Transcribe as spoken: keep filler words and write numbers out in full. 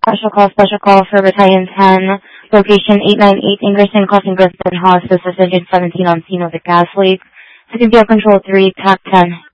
Special call, special call for Battalion ten, location eight nine eight Ingerson Crossing Griffin House. This is Engine seventeen on scene of the gas leak. Second Control three, T A C ten.